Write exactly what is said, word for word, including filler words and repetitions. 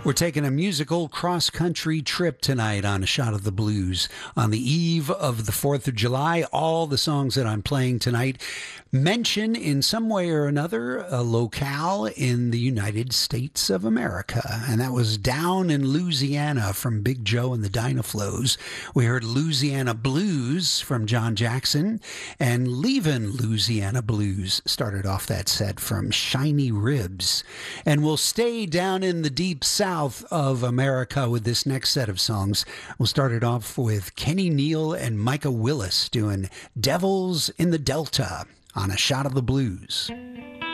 We're taking a musical cross-country trip tonight on A Shot of the Blues. On the eve of the fourth of July, all the songs that I'm playing tonight mention in some way or another a locale in the United States of America. And that was Down in Louisiana from Big Joe and the Dynaflows. We heard Louisiana Blues from John Jackson, and Leavin' Louisiana Blues started off that set from Shiny Ribs. And we'll stay down in the deep south of America with this next set of songs. We'll start it off with Kenny Neal and Micah Willis doing Devils in the Delta on A Shot of the Blues.